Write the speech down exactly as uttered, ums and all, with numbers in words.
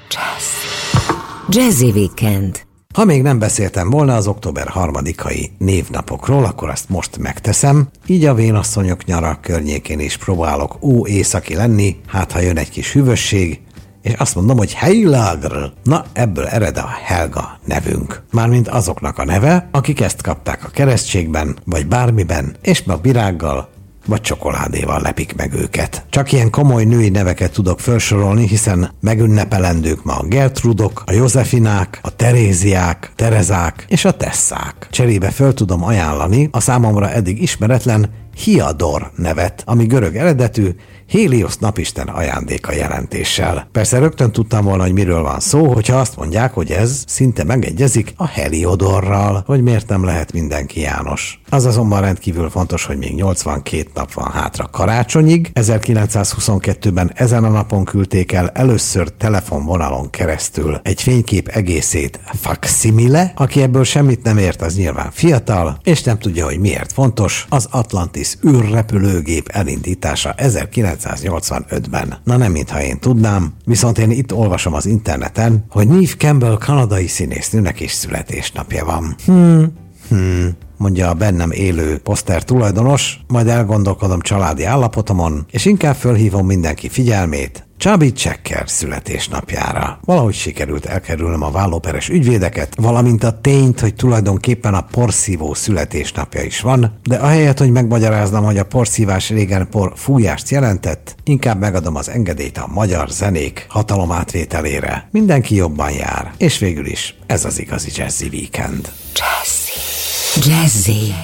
Jazzy Weekend. Ha még nem beszéltem volna az október harmadikai névnapokról, akkor azt most megteszem. Így a vénasszonyok nyara környékén is próbálok ó északi lenni, hát ha jön egy kis hűvösség, és azt mondom, hogy Heilagr. Na, ebből ered a Helga nevünk. Mármint azoknak a neve, akik ezt kapták a keresztségben, vagy bármiben, és ma virággal, vagy csokoládéval lepik meg őket. Csak ilyen komoly női neveket tudok felsorolni, hiszen megünnepelendők ma a Gertrudok, a Józefinák, a Teréziák, Terezák és a Tesszák. Cserébe föl tudom ajánlani a számomra eddig ismeretlen Hiador nevet, ami görög eredetű, Héliosz napisten ajándéka jelentéssel. Persze rögtön tudtam volna, hogy miről van szó, hogyha azt mondják, hogy ez szinte megegyezik a Heliodorral, hogy miért nem lehet mindenki János. Az azonban rendkívül fontos, hogy még nyolcvankét nap van hátra karácsonyig. ezerkilencszázhuszonkettőben ezen a napon küldték el először telefonvonalon keresztül egy fénykép egészét Facsimile, aki ebből semmit nem ért, az nyilván fiatal, és nem tudja, hogy miért fontos az Atlantis űrrepülőgép elindítása ezerkilencszáznyolcvanötben. Na nem, mintha én tudnám, viszont én itt olvasom az interneten, hogy Neve Campbell kanadai színésznőnek is születésnapja van. Hmm, hmm, mondja a bennem élő poszter tulajdonos, majd elgondolkodom családi állapotomon, és inkább fölhívom mindenki figyelmét Chubby Checker születésnapjára. Valahogy sikerült elkerülnöm a vállóperes ügyvédeket, valamint a tényt, hogy tulajdonképpen a porszívó születésnapja is van, de ahelyett, hogy megmagyaráznám, hogy a porszívás régen por fújást jelentett, inkább megadom az engedélyt a magyar zenék hatalomátvételére. Mindenki jobban jár, és végül is ez az igazi Jazzy Weekend. Jazzy. Jazzy.